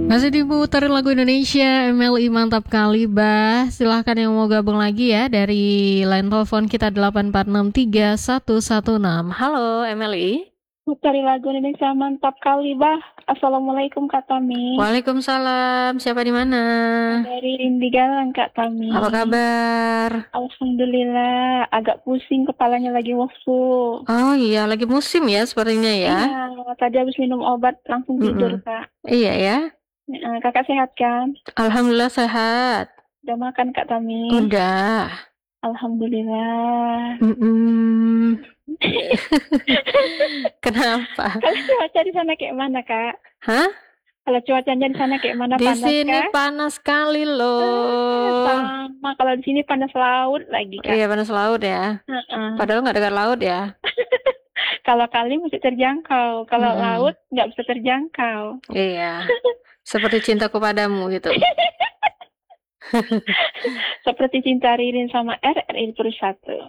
Masih diputar lagu Indonesia, MLI mantap kali bah. Silahkan yang mau gabung lagi ya dari line telepon kita 8463116. Halo MLI. Cari lagu Indonesia mantap kali bah. Assalamualaikum Kak Tami. Waalaikumsalam. Siapa di mana? Dari Rindi Galang Kak Tami. Apa kabar? Alhamdulillah. Agak pusing kepalanya lagi wafu. Oh iya, lagi musim ya sepertinya ya. Iya, tadi habis minum obat langsung tidur Kak. Iya ya. Kakak sehat kan? Alhamdulillah sehat. Udah makan Kak Tami? Udah. Alhamdulillah. Kenapa? Kalau cuaca di sana kayak mana Kak? Hah? Kalau cuacanya di sana kayak mana? Di Panas sini kah? panas sekali loh. Sama. Kalau di sini panas laut lagi Kak. Iya, panas laut ya. Padahal nggak dekat laut ya. Kalau kali masih terjangkau, kalau laut nggak bisa terjangkau. Iya, seperti cintaku padamu gitu. Seperti cinta Ririn sama RRI terus satu.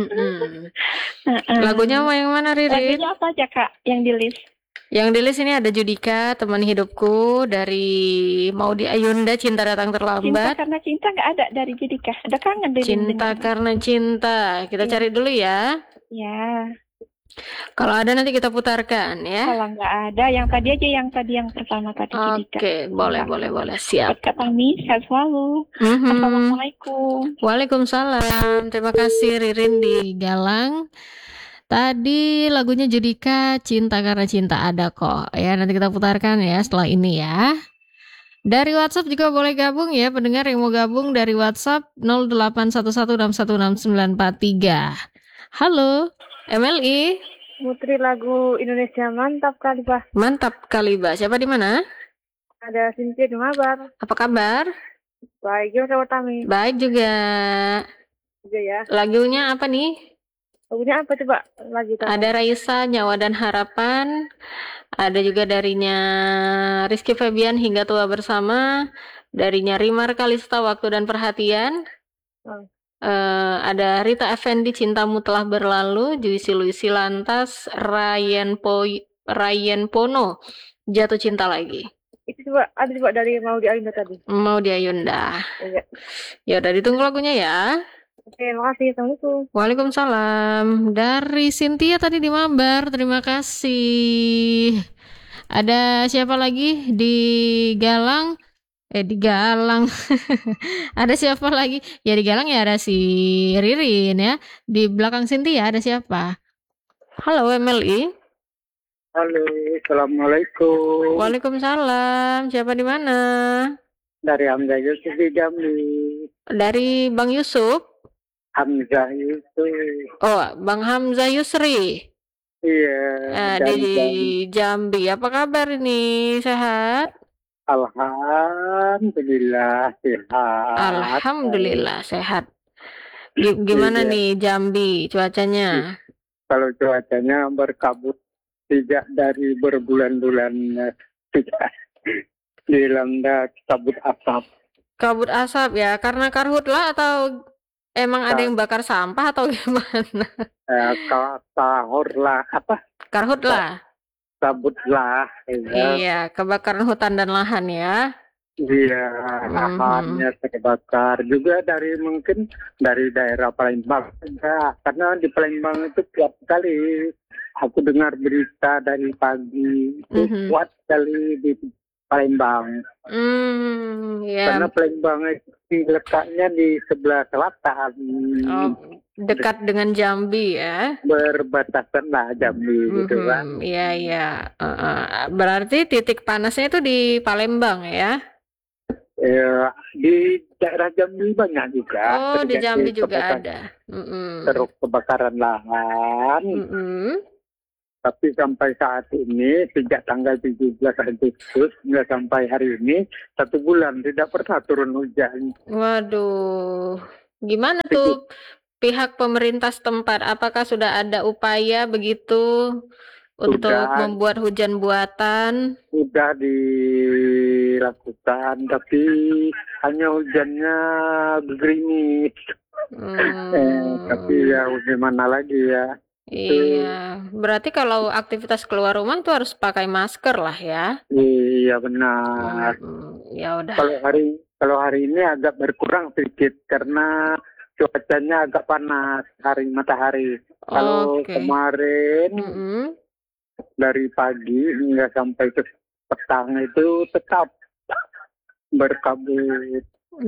Lagunya mau yang mana Ririn? Lagunya apa aja Kak yang di list? Yang di list ini ada Judika, teman hidupku, dari Maudy Ayunda, Cinta Datang Terlambat. Cinta karena cinta nggak ada dari Judika. Ada kangen dari Cinta karena cinta. Kita cari dulu ya. Ya. Kalau ada nanti kita putarkan ya. Kalau nggak ada, yang tadi aja, yang pertama tadi Judika. Oke, boleh, siap. Kak Tami, sehat selalu. Assalamualaikum. Waalaikumsalam. Terima kasih Ririn di Galang. Tadi lagunya Judika, Cinta Karena Cinta ada kok. Ya, nanti kita putarkan ya setelah ini ya. Dari WhatsApp juga boleh gabung ya, pendengar yang mau gabung dari WhatsApp 0811616943. Halo, MLI. Putri lagu Indonesia mantap kali bah. Mantap kali bah. Siapa di mana? Ada Cynthia di Mabar. Apa kabar? Baik, gimana Tami? Baik juga. Ya. Lagunya apa nih? Lagunya apa coba lagi? Ada Raisa, Nyawa dan Harapan. Ada juga darinya Rizky Febian, Hingga Tua Bersama. Darinya Rimar Kalista, Waktu dan Perhatian. Ada Rita Effendi, Cintamu Telah Berlalu. Juicy Luisi Lantas, Ryan Pono, Jatuh Cinta Lagi. Itu coba ada coba dari Maudy Ayunda tadi. Maudy Ayunda. Iya. Ya udah, ditunggu lagunya ya. Oke, makasih. Assalamualaikum. Waalaikumsalam. Dari Cynthia tadi di Mabar, terima kasih. Ada siapa lagi di Galang? Di Galang. Ada siapa lagi? Ya di Galang ya ada si Ririn ya. Di belakang Cynthia ada siapa? Halo MLI. Halo, assalamualaikum. Waalaikumsalam. Siapa di mana? Dari Hamzah Yusuf di Jambi. Dari Bang Yusuf. Hamzah Yusuf. Oh, Bang Hamzah Yusri. Iya. Di Jambi. Apa kabar ini? Sehat? Alhamdulillah sehat. Alhamdulillah sehat. Gimana nih Jambi cuacanya? Kalau cuacanya berkabut, tidak dari berbulan-bulan, tidak dilanda kabut asap. Kabut asap ya, karena karhutlah atau emang ada yang bakar sampah atau gimana? Karhutlah. Kabutlah. Iya, kebakaran hutan dan lahan ya. Iya, lahannya terbakar juga mungkin dari daerah Palembang. Ya, karena di Palembang itu tiap kali aku dengar berita dari pagi itu kuat sekali di Palembang. Ya. Karena Palembang itu letaknya di sebelah selatan. Dekat dengan Jambi ya. Berbatasan lah Jambi gitu kan. Iya. Berarti titik panasnya itu di Palembang ya? Di daerah Jambi banyak juga. Oh, di Jambi juga ada. Terus kebakaran lahan. Tapi sampai saat ini, sejak tanggal 17 Agustus hingga sampai hari ini, 1 bulan tidak pernah turun hujan. Waduh, gimana tuh pihak pemerintah setempat? Apakah sudah ada upaya begitu untuk membuat hujan buatan? Sudah dilakukan, tapi hanya hujannya gerimis. Tapi ya gimana lagi ya. Iya, berarti kalau aktivitas keluar rumah tuh harus pakai masker lah ya. Iya benar. Ya udah. Kalau hari ini agak berkurang sedikit karena cuacanya agak panas hari matahari. Kalau Oke. kemarin dari pagi hingga sampai ke petang itu tetap berkabut.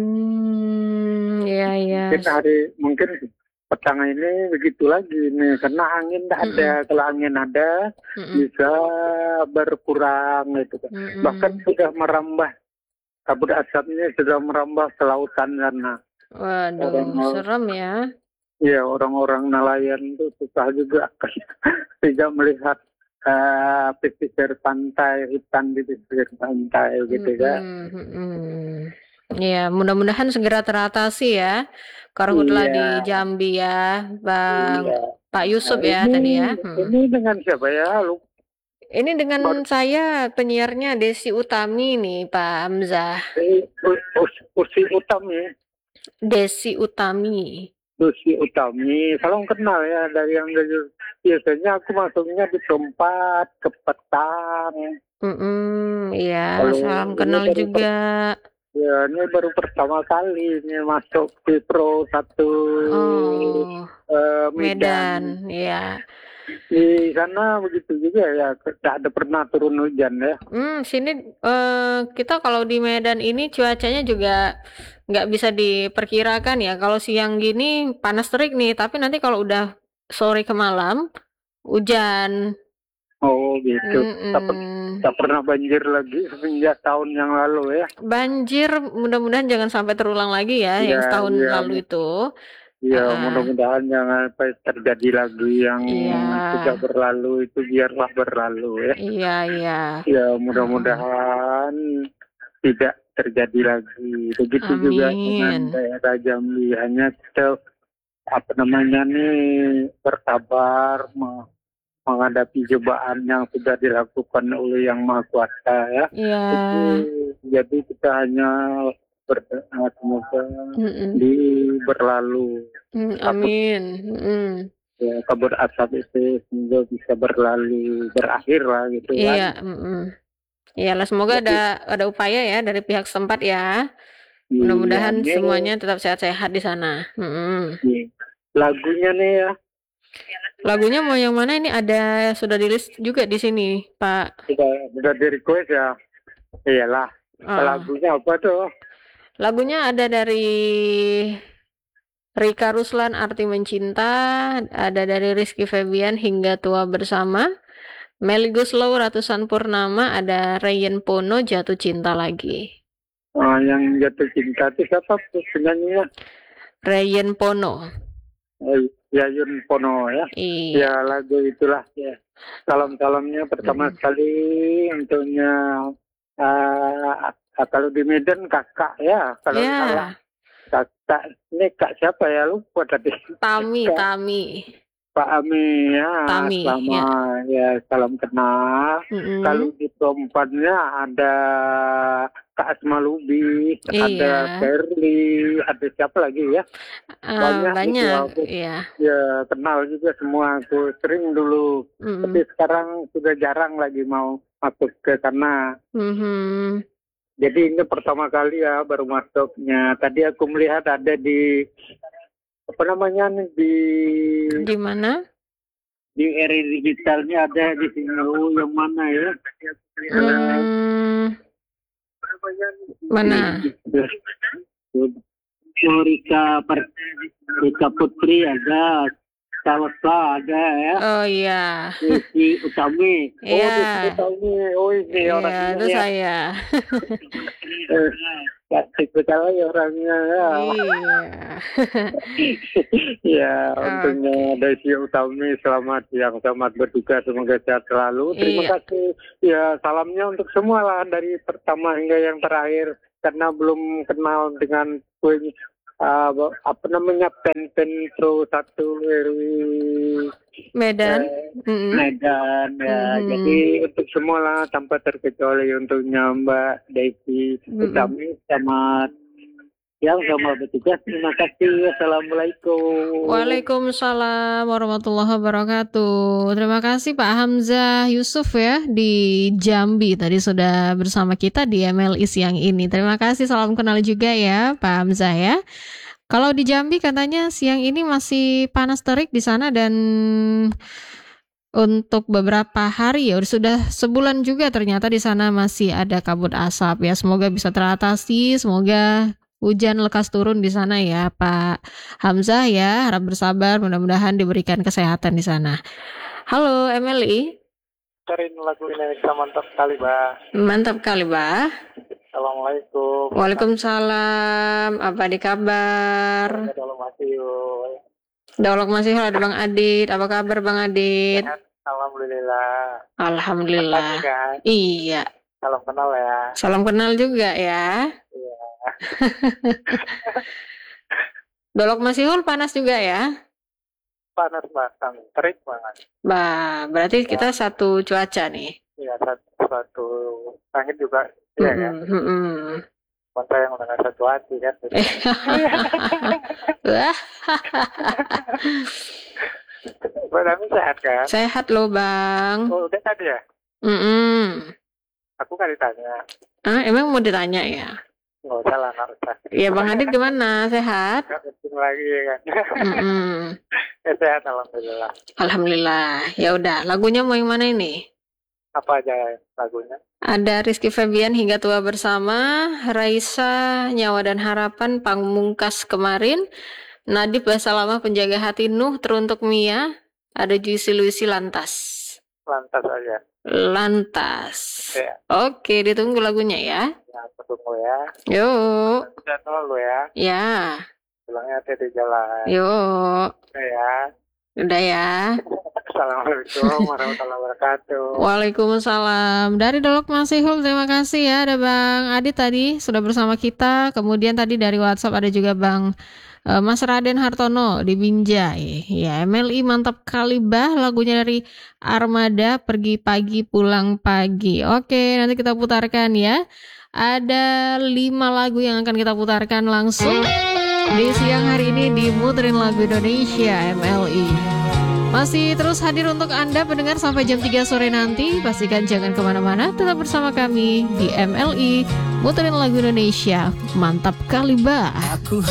Ya. Mungkin petang ini begitu lagi nih karena angin tidak ada. Kalau angin ada bisa berkurang gitu. Bahkan sudah merambah, kabut asapnya sudah merambah ke lautan sana. Waduh, serem ya. Ya, orang-orang nelayan itu susah juga tidak melihat pesisir pantai, hutan di pesisir pantai gitu ya. Ya, mudah-mudahan segera teratasi ya. Karhutlah di Jambi ya, Bang Pak Yusuf ya tadi ya. Ini dengan siapa ya? Ini dengan saya penyiarnya Desi Utami nih, Pak Hamzah. Usi Utami. Desi Utami. Salam kenal ya dari yang biasanya aku masuknya di tempat ke petang. Iya, salam kenal juga. Ya, ini baru pertama kali ini masuk di Pro 1 Medan. Ya. Di sana begitu juga ya, tidak ada pernah turun hujan ya. Sini kita kalau di Medan ini cuacanya juga nggak bisa diperkirakan ya. Kalau siang gini panas terik nih, tapi nanti kalau udah sore ke malam hujan. Oh gitu. Tak pernah banjir lagi semenjak tahun yang lalu ya. Banjir mudah-mudahan jangan sampai terulang lagi ya, yang setahun lalu itu. Ya, mudah-mudahan jangan sampai terjadi lagi yang sudah berlalu itu biarlah berlalu ya. Iya. Ya, mudah-mudahan tidak terjadi lagi. Begitu juga dengan daerah Jambi, hanya kita bersabar menghadapi cobaan yang sudah dilakukan oleh Yang Maha Kuasa ya. Jadi kita hanya berdoa semoga berlalu. Amin. Ya, kabut asap itu semoga bisa berlalu, berakhir lah gitu kan. Iya. Iyalah, semoga ada upaya ya dari pihak setempat ya. Mudah-mudahan semuanya tetap sehat-sehat di sana. Lagunya nih ya. Lagunya mau yang mana ini? Ada sudah di list juga di sini, Pak. Sudah di request ya. Iyalah. Lagunya apa tuh? Lagunya ada dari Rika Ruslan, Arti Mencinta, ada dari Rizky Febian, Hingga Tua Bersama, Melly Guslow, Ratusan Purnama, ada Ryan Pono, Jatuh Cinta Lagi. Yang Jatuh Cinta itu siapa penyanyinya? Ryan Pono. Yayun Pono ya. Iya. Ya, lagu itulah ya. Salam-salamnya pertama sekali untuknya kalau di Medan kakak ya. Kalau salah kakak ini kak siapa ya, lupa tadi. Tami. Pak Ami ya. Ya, salam kenal. Kalau di perempuannya ada Kak Asma Lubi, ada Ferli, ada siapa lagi ya? Banyak. Iya. Ya, kenal juga semua. Aku sering dulu, tapi sekarang sudah jarang lagi mau masuk ke sana. Jadi ini pertama kali ya baru masuknya. Tadi aku melihat ada di di mana? Di area digitalnya ada di sini. Yang mana ya? Mana? Rika Putri ada, Salsa ada ya. Oh iya. Desi Utami. Iya. Oh ini orangnya. Itu saya. Cantik sekali orangnya ya. Ya, untungnya Desi Utami selamat bertugas, semoga sehat selalu. Terima kasih. Ya, salamnya untuk semua lah dari pertama hingga yang terakhir, karena belum kenal dengan pen Pro 1 Medan. Medan ya. Jadi untuk semua lah tanpa terkecuali untuknya Mbak Desi Utami, selamat Yang sama bertugas. Terima kasih. Assalamualaikum. Waalaikumsalam warahmatullahi wabarakatuh. Terima kasih Pak Hamzah Yusuf ya di Jambi tadi sudah bersama kita di MLI siang ini. Terima kasih, salam kenal juga ya Pak Hamzah ya. Kalau di Jambi katanya siang ini masih panas terik di sana dan untuk beberapa hari ya sudah sebulan juga ternyata di sana masih ada kabut asap ya. Semoga bisa teratasi, semoga hujan lekas turun di sana ya Pak Hamzah ya. Harap bersabar, mudah-mudahan diberikan kesehatan di sana. Halo MLI. Cariin lagu Indonesia mantap sekali, Mbak. Mantap kali, Mbak. Assalamualaikum. Waalaikumsalam. Apa di kabar? Dolok masih ada Bang Adit. Apa kabar Bang Adit? Alhamdulillah. Alhamdulillah. Kan? Iya. Salam kenal ya. Salam kenal juga ya. Iya. Dolok Masihul panas juga ya? Panas bahkan terik banget. Bah, berarti kita satu cuaca nih. Iya, satu langit juga. Iya kan? Masa yang udah gak satu hati kan. Wah. Mbak Dami sehat kan? Sehat loh Bang. Oh, udah tadi ya? Aku kan ditanya. Emang mau ditanya ya? Nggak usah lah, nggak usah. Iya Bang Adit gimana? Sehat? Nggak penting lagi ya kan? Sehat alhamdulillah. Alhamdulillah. Ya udah, lagunya mau yang mana ini? Apa aja lagunya? Ada Rizky Febian Hingga Tua Bersama, Raisa Nyawa dan Harapan Pamungkas Kemarin, Nadib Bahasa Lama Penjaga Hati, Nuh Teruntuk Mia, ada Juicy Luisi Lantas. Lantas aja. Lantas. Ya. Oke, ditunggu lagunya ya. Ya, aku tunggu ya. Yuk. Udah dulu ya. Ya. Bilangnya hati di jalan. Yuk. Ya. Udah ya. Assalamualaikum warahmatullahi wabarakatuh. Waalaikumsalam. Dari Dolok Masihul, terima kasih ya. Ada Bang Adit tadi sudah bersama kita. Kemudian tadi dari WhatsApp ada juga Bang Mas Raden Hartono di Binjai. Ya, MLI mantap kali bah, lagunya dari Armada Pergi Pagi Pulang Pagi. Oke, nanti kita putarkan ya. Ada 5 lagu yang akan kita putarkan langsung di siang hari ini di Muterin Lagu Indonesia MLI. Masih terus hadir untuk Anda pendengar sampai jam 3 sore nanti. Pastikan jangan kemana-mana, tetap bersama kami di MLI Muterin Lagu Indonesia. Mantap kali bah.